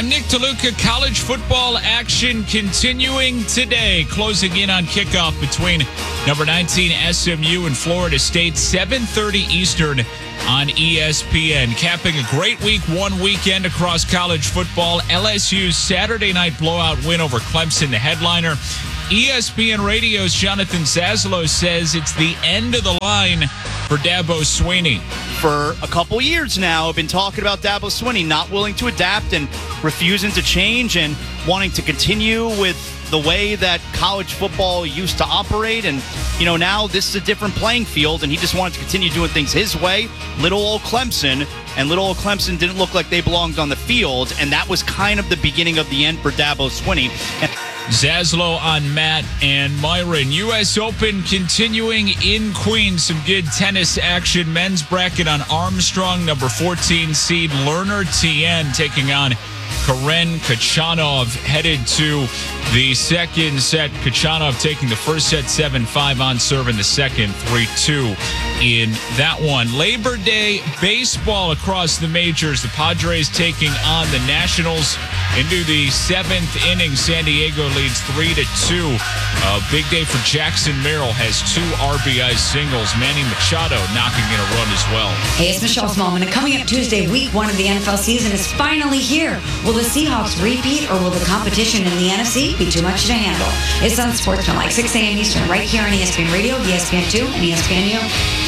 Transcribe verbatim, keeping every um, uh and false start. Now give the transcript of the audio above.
I'm Nick DeLuca. College football action continuing today. Closing in on kickoff between number nineteen S M U and Florida State, seven thirty Eastern on E S P N. Capping a great week one weekend across college football. L S U's Saturday night blowout win over Clemson, the headliner. E S P N Radio's Jonathan Zaslow says it's the end of the line for Dabo Swinney. For a couple years now, I've been talking about Dabo Swinney not willing to adapt and refusing to change and wanting to continue with the way that college football used to operate. And, you know, now this is a different playing field, and he just wanted to continue doing things his way. Little old Clemson, and little old Clemson didn't look like they belonged on the field, and that was kind of the beginning of the end for Dabo Swinney. And Zaslow on Matt and Myron. U S Open continuing in Queens. Some good tennis action. Men's bracket on Armstrong. Number fourteen seed Lerner Tien taking on Karen Khachanov, headed to the second set. Khachanov taking the first set seven five on serve, and the second three two in that one. Labor Day baseball across the majors. The Padres taking on the Nationals into the seventh inning. San Diego leads three to two. A big day for Jackson Merrill. Has two R B I singles. Manny Machado knocking in a run as well. Hey, it's Michelle Smallman. And coming up Tuesday, week one of the N F L season is finally here. Will the Seahawks repeat, or will the competition in the N F C be too much to handle? It's on Sportsman, like six a.m. Eastern, right here on E S P N Radio, E S P N two, and E S P N U.